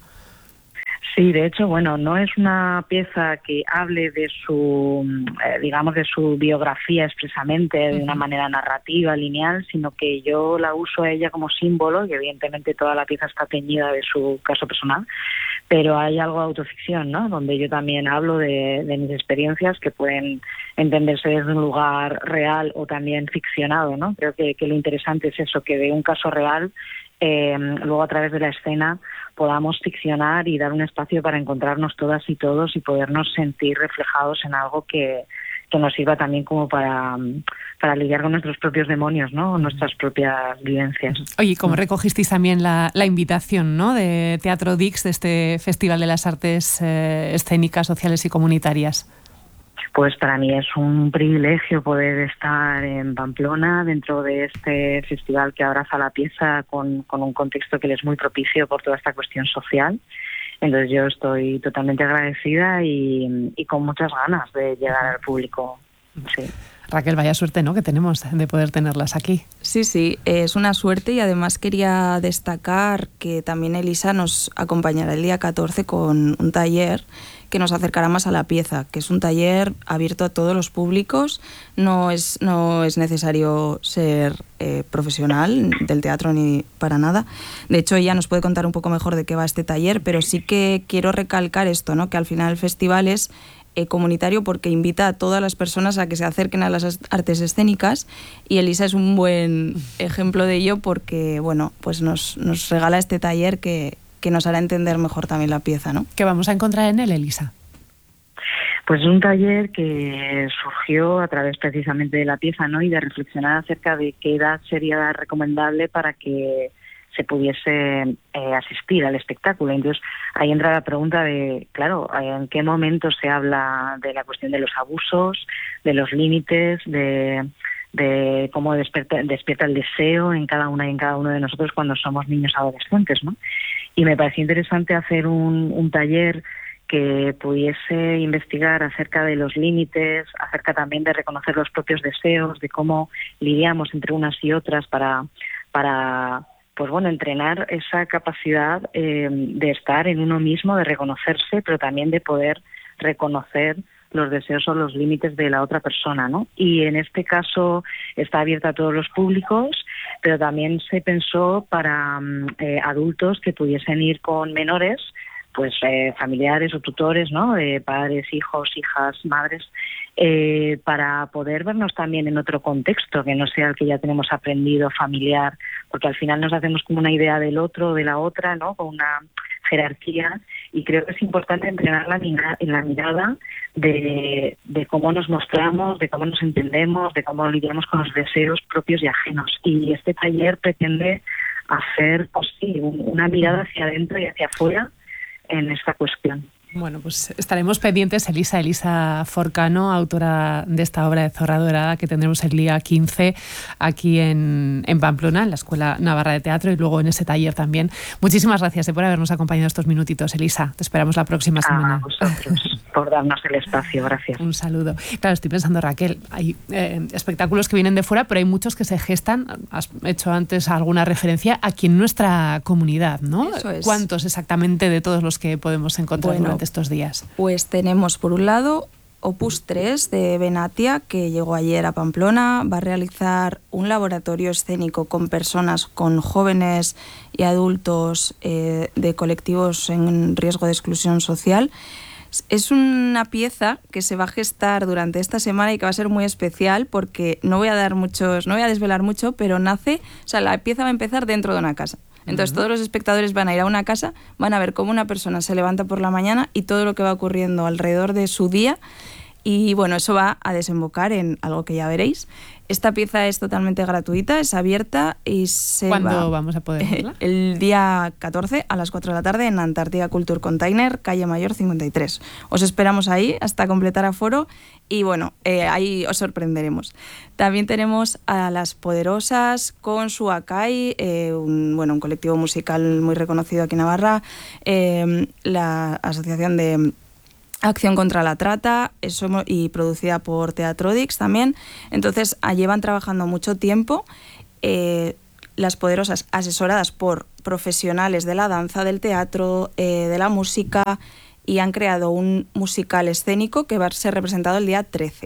Sí, de hecho, bueno, no es una pieza que hable de su, eh, digamos, de su biografía expresamente de una manera narrativa, lineal, sino que yo la uso a ella como símbolo, y evidentemente toda la pieza está teñida de su caso personal, pero hay algo de autoficción, ¿no?, donde yo también hablo de, de mis experiencias que pueden entenderse desde un lugar real o también ficcionado, ¿no? Creo que, que lo interesante es eso, que de un caso real, eh, luego a través de la escena podamos ficcionar y dar un espacio para encontrarnos todas y todos y podernos sentir reflejados en algo que, que nos sirva también como para, para lidiar con nuestros propios demonios, ¿no?, nuestras propias vivencias. Oye, ¿cómo recogisteis también la, la invitación, ¿no?, de Teatro Dix, de este Festival de las Artes eh, Escénicas, Sociales y Comunitarias? Pues para mí es un privilegio poder estar en Pamplona dentro de este festival que abraza la pieza con, con un contexto que le es muy propicio por toda esta cuestión social. Entonces yo estoy totalmente agradecida y, y con muchas ganas de llegar al público. Sí. Raquel, vaya suerte, ¿no?, que tenemos de poder tenerlas aquí. Sí, sí, es una suerte, y además quería destacar que también Elisa nos acompañará el día catorce con un taller que nos acercará más a la pieza, que es un taller abierto a todos los públicos. No es, no es necesario ser eh, profesional del teatro ni para nada. De hecho, ella nos puede contar un poco mejor de qué va este taller, pero sí que quiero recalcar esto, ¿no? Que al final el festival es eh, comunitario porque invita a todas las personas a que se acerquen a las artes escénicas, y Elisa es un buen ejemplo de ello porque, bueno, pues nos, nos regala este taller que que nos hará entender mejor también la pieza, ¿no? ¿Qué vamos a encontrar en él, Elisa? Pues es un taller que surgió a través precisamente de la pieza, ¿no? Y de reflexionar acerca de qué edad sería recomendable para que se pudiese eh, asistir al espectáculo. Entonces, ahí entra la pregunta de, claro, ¿en qué momento se habla de la cuestión de los abusos, de los límites, de... de cómo despierta, despierta el deseo en cada una y en cada uno de nosotros cuando somos niños adolescentes, ¿no? Y me pareció interesante hacer un, un taller que pudiese investigar acerca de los límites, acerca también de reconocer los propios deseos, de cómo lidiamos entre unas y otras para, para pues bueno, entrenar esa capacidad eh, de estar en uno mismo, de reconocerse, pero también de poder reconocer los deseos o los límites de la otra persona, ¿no? Y en este caso está abierta a todos los públicos, pero también se pensó para eh, adultos que pudiesen ir con menores, pues eh, familiares o tutores, ¿no? Eh, padres, hijos, hijas, madres, eh, para poder vernos también en otro contexto, que no sea el que ya tenemos aprendido familiar, porque al final nos hacemos como una idea del otro, de la otra, ¿no? Con una jerarquía, y creo que es importante entrenar la, mira, la mirada de, de cómo nos mostramos, de cómo nos entendemos, de cómo lidiamos con los deseos propios y ajenos. Y este taller pretende hacer, pues sí, una mirada hacia adentro y hacia afuera en esta cuestión. Bueno, pues estaremos pendientes. Elisa, Elisa Forcano, autora de esta obra de Zorra Dorada, que tendremos el día quince aquí en, en Pamplona, en la Escuela Navarra de Teatro, y luego en ese taller también. Muchísimas gracias eh, por habernos acompañado estos minutitos, Elisa. Te esperamos la próxima semana. A vosotros, por darnos el espacio. Gracias. Un saludo. Claro, estoy pensando, Raquel, hay eh, espectáculos que vienen de fuera, pero hay muchos que se gestan. Has hecho antes alguna referencia aquí en nuestra comunidad, ¿no? Eso es. ¿Cuántos exactamente de todos los que podemos encontrar Bueno, durante estos días? Pues tenemos por un lado Opus tres de Benatia, que llegó ayer a Pamplona. Va a realizar un laboratorio escénico con personas, con jóvenes y adultos eh, de colectivos en riesgo de exclusión social. Es una pieza que se va a gestar durante esta semana y que va a ser muy especial porque no voy a dar muchos, no voy a desvelar mucho, pero nace, o sea, la pieza va a empezar dentro de una casa. Entonces uh-huh. todos los espectadores van a ir a una casa, van a ver cómo una persona se levanta por la mañana y todo lo que va ocurriendo alrededor de su día, y bueno, eso va a desembocar en algo que ya veréis. Esta pieza es totalmente gratuita, es abierta y se ¿Cuándo va, vamos a poder verla? El día catorce a las cuatro de la tarde en Antártida Culture Container, calle Mayor cincuenta y tres. Os esperamos ahí hasta completar aforo y bueno, eh, ahí os sorprenderemos. También tenemos a Las Poderosas con su Acai, eh, un, bueno, un colectivo musical muy reconocido aquí en Navarra, eh, la Asociación de Acción contra la Trata, eso, y producida por Teatrodix también. Entonces, llevan trabajando mucho tiempo. Eh, Las Poderosas, asesoradas por profesionales de la danza, del teatro, eh, de la música, y han creado un musical escénico que va a ser representado el día trece,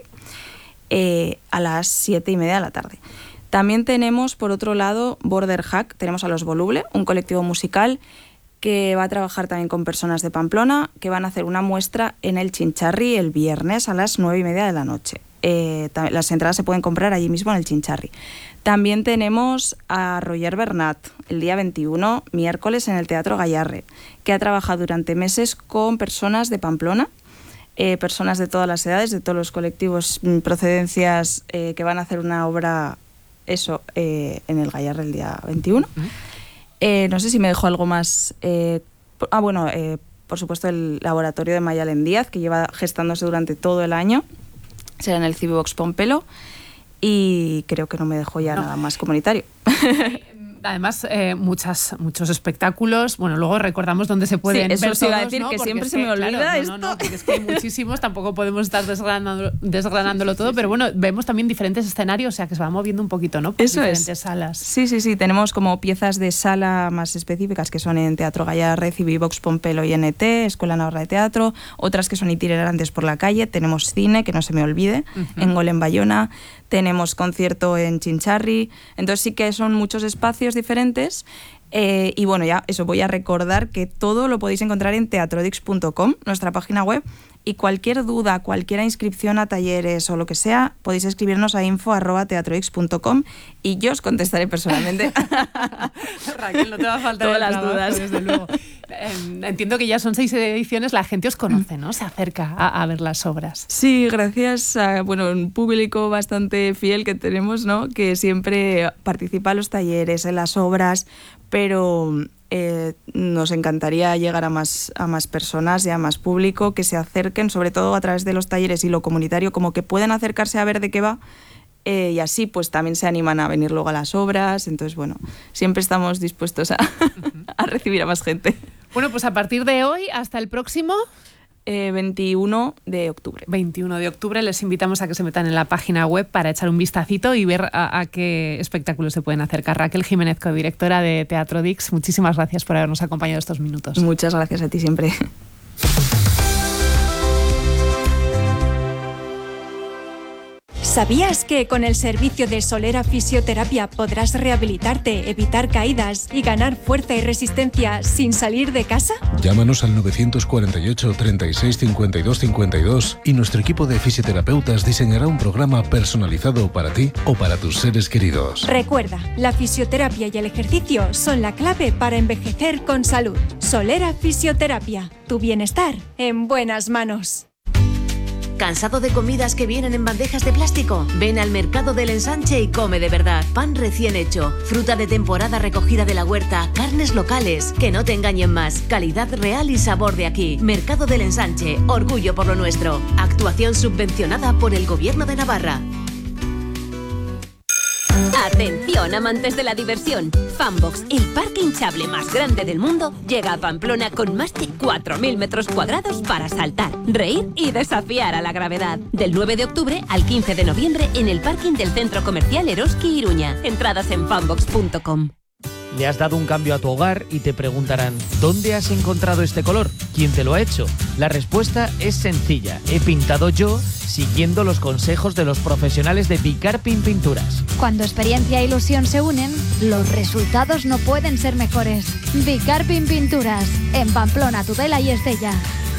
eh, a las siete y media de la tarde. También tenemos, por otro lado, Border Hack, tenemos a Los Voluble, un colectivo musical que va a trabajar también con personas de Pamplona, que van a hacer una muestra en el Chincharri el viernes a las nueve y media de la noche. Eh, las entradas se pueden comprar allí mismo en el Chincharri. También tenemos a Roger Bernat, el día veintiuno, miércoles, en el Teatro Gallarre, que ha trabajado durante meses con personas de Pamplona, eh, personas de todas las edades, de todos los colectivos, procedencias, eh, que van a hacer una obra, eso, eh, en el Gallarre el día veintiuno. Uh-huh. Eh, no sé si me dejo algo más. Eh, ah, bueno, eh, por supuesto el laboratorio de Mayalen Díaz, que lleva gestándose durante todo el año, será en el Cibibox Pompelo, y creo que no me dejo ya no. nada más comunitario. Además, eh, muchas, muchos espectáculos. Bueno, luego recordamos dónde se pueden sí, eso ver sí iba a todos, decir ¿no? que Porque siempre es se me olvida claro, esto. No, no, no, porque es que hay muchísimos, tampoco podemos estar desgranando, desgranándolo todo, pero bueno, vemos también diferentes escenarios, o sea que se va moviendo un poquito, ¿no? Por eso diferentes es. salas. Sí, sí, sí. Tenemos como piezas de sala más específicas que son en Teatro Gallarre, Civivox Pompelo y N T, Escuela Navarra de Teatro, otras que son itinerantes por la calle. Tenemos cine, que no se me olvide, uh-huh. en Gol en Bayona. Tenemos concierto en Chincharri. Entonces sí que son muchos espacios diferentes. Eh, y bueno, ya eso, voy a recordar que todo lo podéis encontrar en teatrodix punto com, nuestra página web, y cualquier duda, cualquier inscripción a talleres o lo que sea, podéis escribirnos a info arroba teatrodix punto com y yo os contestaré personalmente. Raquel, no te va a faltar todas las las dudas. Desde luego. Eh, entiendo que ya son seis ediciones, la gente os conoce, ¿no? Se acerca a, a ver las obras. Sí, gracias a bueno, un público bastante fiel que tenemos, ¿no? Que siempre participa en los talleres, en las obras, pero eh, nos encantaría llegar a más, a más personas y a más público que se acerquen, sobre todo a través de los talleres y lo comunitario, como que pueden acercarse a ver de qué va. Eh, y así pues también se animan a venir luego a las obras. Entonces, bueno, siempre estamos dispuestos a, a recibir a más gente. Bueno, pues a partir de hoy hasta el próximo... Eh, veintiuno de octubre. veintiuno de octubre les invitamos a que se metan en la página web para echar un vistacito y ver a, a qué espectáculos se pueden acercar. Raquel Jiménez, codirectora de Teatro Dix, muchísimas gracias por habernos acompañado estos minutos. Muchas gracias a ti siempre. ¿Sabías que con el servicio de Solera Fisioterapia podrás rehabilitarte, evitar caídas y ganar fuerza y resistencia sin salir de casa? Llámanos al nueve cuatro ocho, treinta y seis, cincuenta y dos cincuenta y dos y nuestro equipo de fisioterapeutas diseñará un programa personalizado para ti o para tus seres queridos. Recuerda, la fisioterapia y el ejercicio son la clave para envejecer con salud. Solera Fisioterapia, tu bienestar en buenas manos. ¿Cansado de comidas que vienen en bandejas de plástico? Ven al Mercado del Ensanche y come de verdad. Pan recién hecho, fruta de temporada recogida de la huerta, carnes locales. Que no te engañen más. Calidad real y sabor de aquí. Mercado del Ensanche, orgullo por lo nuestro. Actuación subvencionada por el Gobierno de Navarra. Atención, amantes de la diversión. Funbox, el parque hinchable más grande del mundo, llega a Pamplona con más de cuatro mil metros cuadrados para saltar, reír y desafiar a la gravedad. Del nueve de octubre al quince de noviembre en el parking del Centro Comercial Eroski Iruña. Entradas en funbox punto com. Le has dado un cambio a tu hogar y te preguntarán, ¿dónde has encontrado este color? ¿Quién te lo ha hecho? La respuesta es sencilla. He pintado yo siguiendo los consejos de los profesionales de Bicarpin Pinturas. Cuando experiencia e ilusión se unen, los resultados no pueden ser mejores. Bicarpin Pinturas, en Pamplona, Tudela y Estella.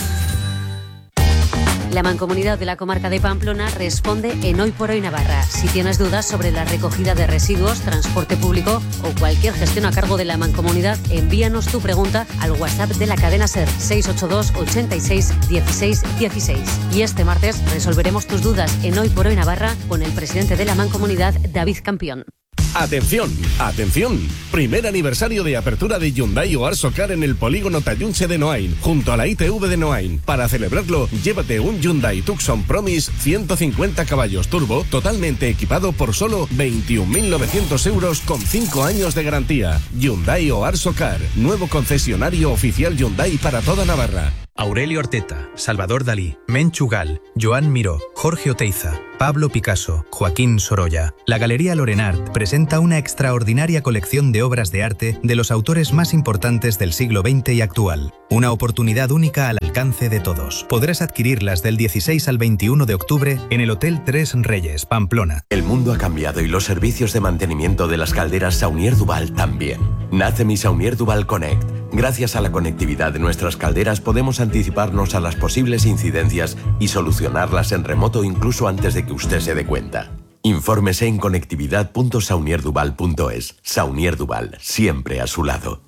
La Mancomunidad de la Comarca de Pamplona responde en Hoy por Hoy Navarra. Si tienes dudas sobre la recogida de residuos, transporte público o cualquier gestión a cargo de la Mancomunidad, envíanos tu pregunta al WhatsApp de la cadena SER seis ocho dos, ochenta y seis, dieciséis dieciséis. Y este martes resolveremos tus dudas en Hoy por Hoy Navarra con el presidente de la Mancomunidad, David Campión. Atención, atención. Primer aniversario de apertura de Hyundai o Arsocar en el polígono Tallunche de Noain, junto a la I T V de Noain. Para celebrarlo, llévate un Hyundai Tucson Promise ciento cincuenta caballos turbo, totalmente equipado por solo veintiún mil novecientos euros con cinco años de garantía. Hyundai o Arsocar, nuevo concesionario oficial Hyundai para toda Navarra. Aurelio Arteta, Salvador Dalí, Menchu Gal, Joan Miró, Jorge Oteiza, Pablo Picasso, Joaquín Sorolla. La Galería Lorenart presenta una extraordinaria colección de obras de arte de los autores más importantes del siglo veinte y actual. Una oportunidad única al alcance de todos. Podrás adquirirlas del dieciséis al veintiuno de octubre en el Hotel Tres Reyes, Pamplona. El mundo ha cambiado y los servicios de mantenimiento de las calderas Saunier Duval también. Nace mi Saunier Duval Connect. Gracias a la conectividad de nuestras calderas podemos anticiparnos a las posibles incidencias y solucionarlas en remoto incluso antes de que usted se dé cuenta. Infórmese en conectividad punto saunier duval punto es. Saunier Duval, siempre a su lado.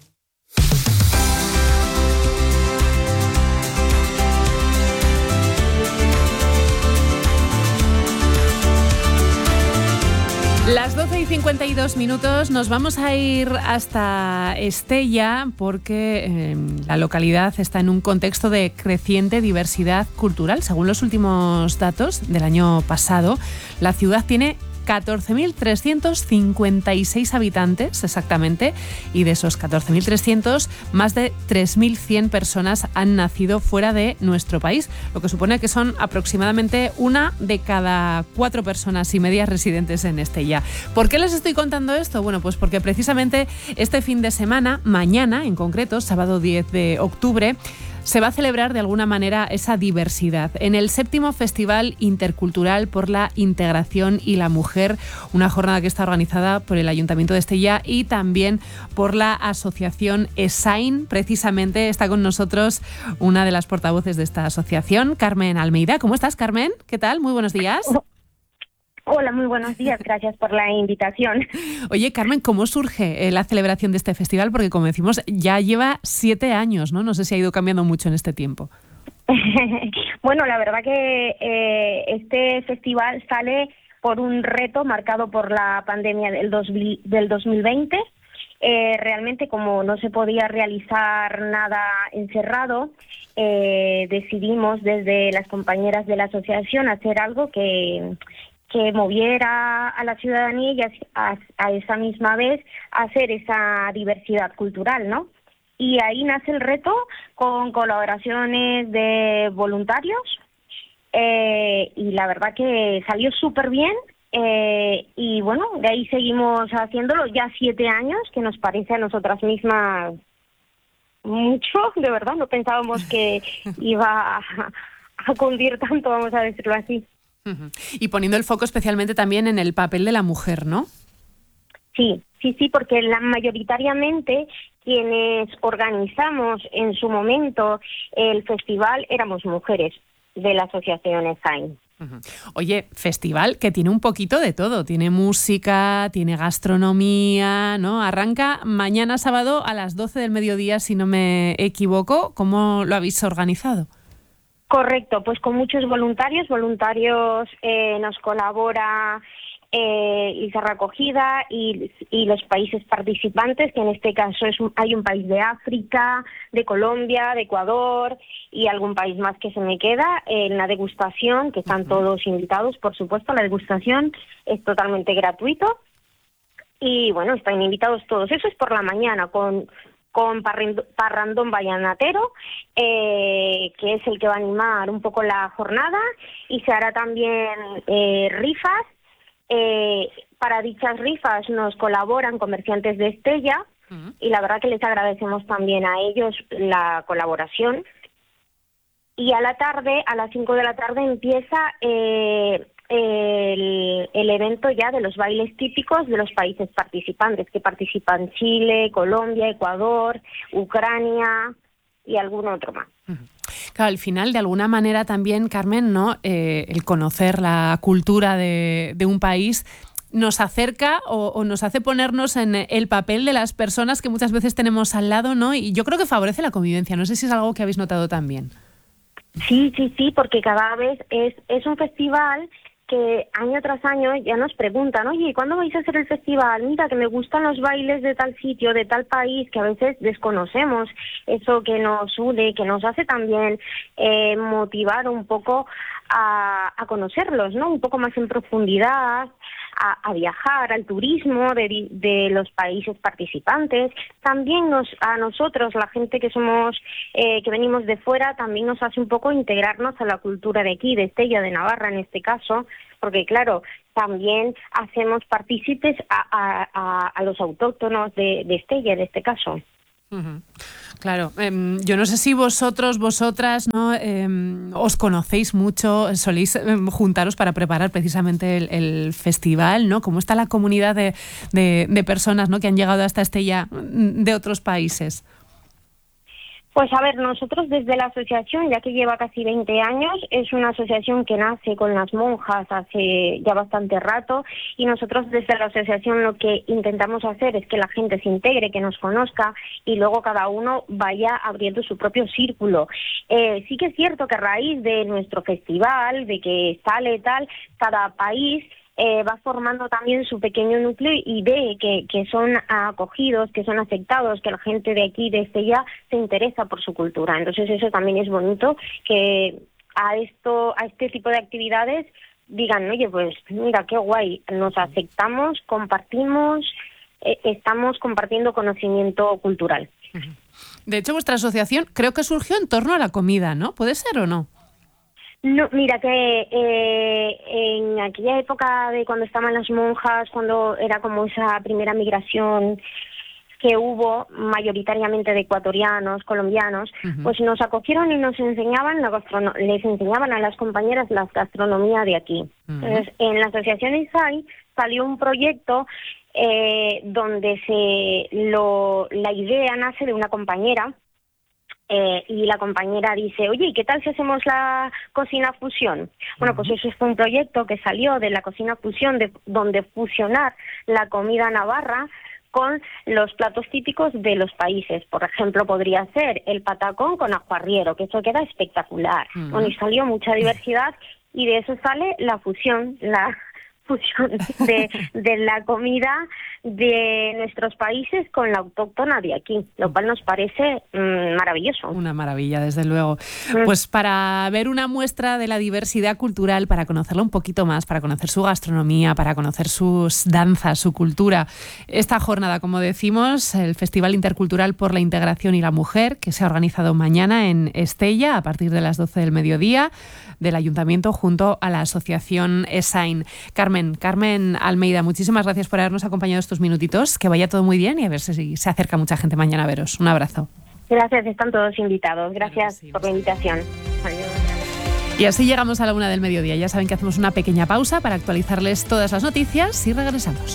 Las doce y cincuenta y dos minutos nos vamos a ir hasta Estella porque eh, la localidad está en un contexto de creciente diversidad cultural. Según los últimos datos del año pasado, la ciudad tiene catorce mil trescientos cincuenta y seis habitantes exactamente, y de esos catorce mil trescientos, más de tres mil cien personas han nacido fuera de nuestro país, lo que supone que son aproximadamente una de cada cuatro personas y medias residentes en Estella. ¿Por qué les estoy contando esto? Bueno, pues porque precisamente este fin de semana, mañana en concreto, sábado diez de octubre, se va a celebrar de alguna manera esa diversidad en el séptimo Festival Intercultural por la Integración y la Mujer, una jornada que está organizada por el Ayuntamiento de Estella y también por la asociación ESAIN. Precisamente está con nosotros una de las portavoces de esta asociación, Carmen Almeida. ¿Cómo estás, Carmen? ¿Qué tal? Muy buenos días. Hola, muy buenos días. Gracias por la invitación. Oye, Carmen, ¿cómo surge eh, la celebración de este festival? Porque, como decimos, ya lleva siete años, ¿no? No sé si ha ido cambiando mucho en este tiempo. Bueno, la verdad que eh, este festival sale por un reto marcado por la pandemia del, dos mil, del dos mil veinte. Eh, realmente, como no se podía realizar nada encerrado, eh, decidimos desde las compañeras de la asociación hacer algo que... que moviera a la ciudadanía y a, a, a esa misma vez hacer esa diversidad cultural, ¿no? Y ahí nace el reto con colaboraciones de voluntarios eh, y la verdad que salió súper bien eh, y bueno, de ahí seguimos haciéndolo ya siete años, que nos parece a nosotras mismas mucho, de verdad, no pensábamos que iba a, a cundir tanto, vamos a decirlo así. Y poniendo el foco especialmente también en el papel de la mujer, ¿no? Sí, sí, sí, porque la, mayoritariamente quienes organizamos en su momento el festival éramos mujeres de la asociación ESAIN. Oye, festival que tiene un poquito de todo, tiene música, tiene gastronomía, ¿no? Arranca mañana sábado a las doce del mediodía, si no me equivoco. ¿Cómo lo habéis organizado? Correcto, pues con muchos voluntarios, voluntarios eh, nos colabora eh, Isla Recogida y, y los países participantes, que en este caso es un, hay un país de África, de Colombia, de Ecuador y algún país más que se me queda. En la degustación, que están todos invitados, por supuesto, la degustación es totalmente gratuito y bueno, están invitados todos. Eso es por la mañana con... con Parrandón Vallanatero, eh, que es el que va a animar un poco la jornada, y se hará también eh, rifas. Eh, para dichas rifas nos colaboran comerciantes de Estella, uh-huh. y la verdad que les agradecemos también a ellos la colaboración. Y a la tarde, a las cinco de la tarde, empieza eh, el, el evento ya de los bailes típicos de los países participantes, que participan Chile, Colombia, Ecuador, Ucrania y algún otro más. Claro, al final, de alguna manera también, Carmen, ¿no? Eh, el conocer la cultura de, de un país nos acerca o, o nos hace ponernos en el papel de las personas que muchas veces tenemos al lado, ¿no? Y yo creo que favorece la convivencia. No sé si es algo que habéis notado también. Sí, sí, sí, porque cada vez es, es un festival que año tras año ya nos preguntan, oye, ¿cuándo vais a hacer el festival? Mira, que me gustan los bailes de tal sitio, de tal país, que a veces desconocemos eso que nos une, que nos hace también eh, motivar un poco a, a conocerlos, ¿no? Un poco más en profundidad, a, a viajar, al turismo de, de los países participantes. También nos, a nosotros, la gente que somos, eh, que venimos de fuera, también nos hace un poco integrarnos a la cultura de aquí, de Estella, de Navarra en este caso, porque claro, también hacemos partícipes a, a, a, a los autóctonos de, de Estella en este caso. Uh-huh. Claro, eh, yo no sé si vosotros, vosotras, ¿no? Eh, os conocéis mucho, soléis eh, juntaros para preparar precisamente el, el festival, ¿no? ¿Cómo está la comunidad de, de, de personas, ¿no? que han llegado hasta Estella de otros países? Pues a ver, nosotros desde la asociación, ya que lleva casi veinte años, es una asociación que nace con las monjas hace ya bastante rato, y nosotros desde la asociación lo que intentamos hacer es que la gente se integre, que nos conozca, y luego cada uno vaya abriendo su propio círculo. Eh, sí que es cierto que a raíz de nuestro festival, de que sale tal, cada país Eh, va formando también su pequeño núcleo y ve que, que son acogidos, que son aceptados, que la gente de aquí, de Estella, se interesa por su cultura. Entonces eso también es bonito, que a esto, a este tipo de actividades digan, oye, pues mira, qué guay, nos aceptamos, compartimos, eh, estamos compartiendo conocimiento cultural. De hecho, vuestra asociación creo que surgió en torno a la comida, ¿no? ¿Puede ser o no? No, mira que eh, en aquella época de cuando estaban las monjas, cuando era como esa primera migración que hubo mayoritariamente de ecuatorianos, colombianos, uh-huh. pues nos acogieron y nos enseñaban la gastrono- les enseñaban a las compañeras la gastronomía de aquí. Uh-huh. Entonces, en la asociación ISAI salió un proyecto eh, donde se lo la idea nace de una compañera. Eh, y la compañera dice, oye, ¿y qué tal si hacemos la cocina fusión? Bueno, pues eso fue un proyecto que salió de la cocina fusión, de, donde fusionar la comida navarra con los platos típicos de los países. Por ejemplo, podría ser el patacón con ajo arriero, que eso queda espectacular. Uh-huh. Bueno, y salió mucha diversidad y de eso sale la fusión, la fusión de, de la comida de nuestros países con la autóctona de aquí, lo cual nos parece mmm, maravilloso. Una maravilla, desde luego. Pues para ver una muestra de la diversidad cultural, para conocerla un poquito más, para conocer su gastronomía, para conocer sus danzas, su cultura, esta jornada, como decimos, el Festival Intercultural por la Integración y la Mujer, que se ha organizado mañana en Estella a partir de las doce del mediodía, del Ayuntamiento junto a la Asociación ESAIN. Carmen, Carmen Almeida, muchísimas gracias por habernos acompañado estos minutitos, que vaya todo muy bien y a ver si se acerca mucha gente mañana a veros. Un abrazo. Gracias, están todos invitados. Gracias sí, por la invitación. Adiós. Y así llegamos a la una del mediodía. Ya saben que hacemos una pequeña pausa para actualizarles todas las noticias y regresamos.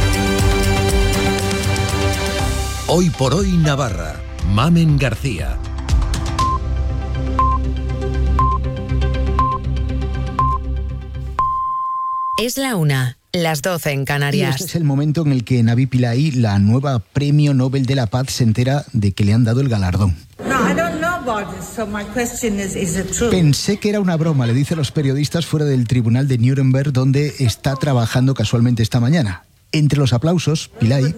Hoy por hoy Navarra. Mamen García. Es la una, las doce en Canarias. Y este es el momento en el que Navi Pillay, la nueva Premio Nobel de la Paz, se entera de que le han dado el galardón. No, I don't know about this, so my question is, is it true? Pensé que era una broma, le dice a los periodistas fuera del tribunal de Nuremberg, donde está trabajando casualmente esta mañana. Entre los aplausos, Pillay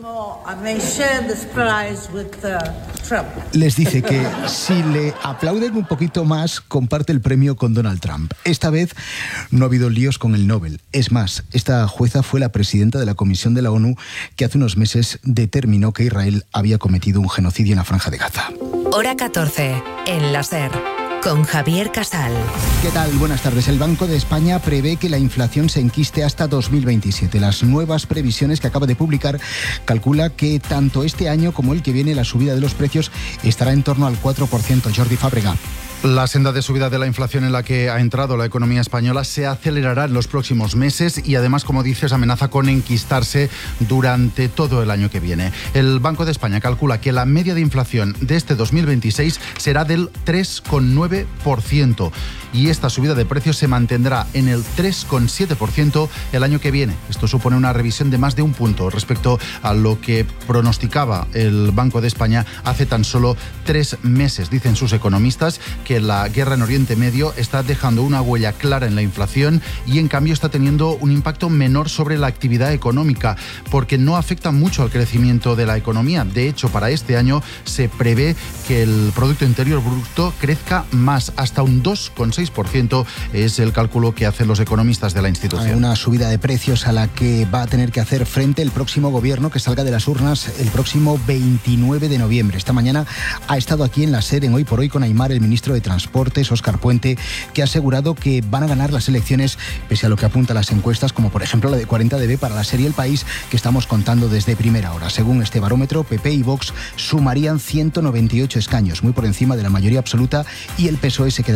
les dice que si le aplauden un poquito más, comparte el premio con Donald Trump. Esta vez no ha habido líos con el Nobel. Es más, esta jueza fue la presidenta de la Comisión de la ONU que hace unos meses determinó que Israel había cometido un genocidio en la Franja de Gaza. Hora catorce, en la SER. Con Javier Casal. ¿Qué tal? Buenas tardes. El Banco de España prevé que la inflación se enquiste hasta dos mil veintisiete. Las nuevas previsiones que acaba de publicar calcula que tanto este año como el que viene la subida de los precios estará en torno al cuatro por ciento. Jordi Fábrega. La senda de subida de la inflación en la que ha entrado la economía española se acelerará en los próximos meses y además, como dices, amenaza con enquistarse durante todo el año que viene. El Banco de España calcula que la media de inflación de este dos mil veintiséis será del tres coma nueve por ciento y esta subida de precios se mantendrá en el tres coma siete por ciento el año que viene. Esto supone una revisión de más de un punto respecto a lo que pronosticaba el Banco de España hace tan solo tres meses. Dicen sus economistas que la guerra en Oriente Medio está dejando una huella clara en la inflación y en cambio está teniendo un impacto menor sobre la actividad económica porque no afecta mucho al crecimiento de la economía. De hecho, para este año se prevé que el Producto Interior Bruto crezca más, hasta un dos coma seis por ciento es el cálculo que hacen los economistas de la institución. Una subida de precios a la que va a tener que hacer frente el próximo gobierno que salga de las urnas el próximo veintinueve de noviembre. Esta mañana ha estado aquí en la SER en Hoy por Hoy con Aimar, el ministro de Transportes, Óscar Puente, que ha asegurado que van a ganar las elecciones pese a lo que apuntan las encuestas, como por ejemplo la de cuarenta D B para la serie El País, que estamos contando desde primera hora. Según este barómetro, P P y Vox sumarían ciento noventa y ocho escaños, muy por encima de la mayoría absoluta, y el P S O E se queda